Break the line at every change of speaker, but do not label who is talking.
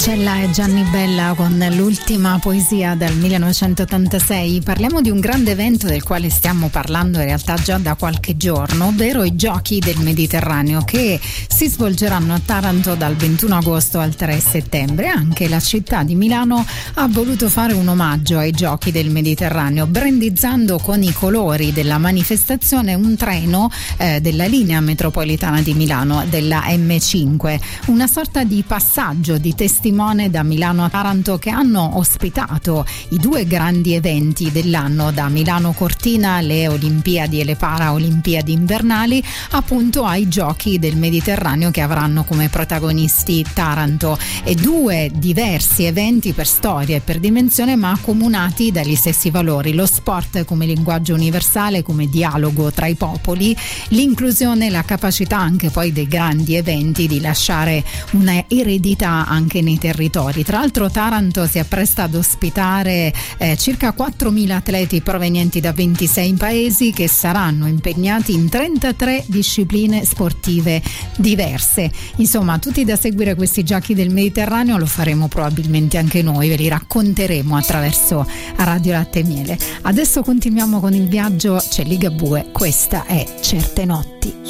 Cella e Gianni Bella con l'ultima poesia dal 1986. Parliamo di un grande evento del quale stiamo parlando in realtà già da qualche giorno, ovvero i Giochi del Mediterraneo, che si svolgeranno a Taranto dal 21 agosto al 3 settembre. Anche la città di Milano ha voluto fare un omaggio ai Giochi del Mediterraneo, brandizzando con i colori della manifestazione un treno della linea metropolitana di Milano, della M5, una sorta di passaggio di testimone da Milano a Taranto, che hanno ospitato i due grandi eventi dell'anno, da Milano Cortina alle Olimpiadi e le Paraolimpiadi invernali, appunto ai Giochi del Mediterraneo, che avranno come protagonisti Taranto, e due diversi eventi per storia e per dimensione, ma accomunati dagli stessi valori: lo sport come linguaggio universale, come dialogo tra i popoli, l'inclusione e la capacità anche poi dei grandi eventi di lasciare una eredità anche nei territori. Tra l'altro Taranto si appresta ad ospitare circa 4.000 atleti provenienti da 26 paesi, che saranno impegnati in 33 discipline sportive diverse. Insomma, tutti da seguire questi Giochi del Mediterraneo. Lo faremo probabilmente anche noi, ve li racconteremo attraverso Radio Latte e Miele. Adesso continuiamo con il viaggio, c'è Ligabue, questa è Certe Notti.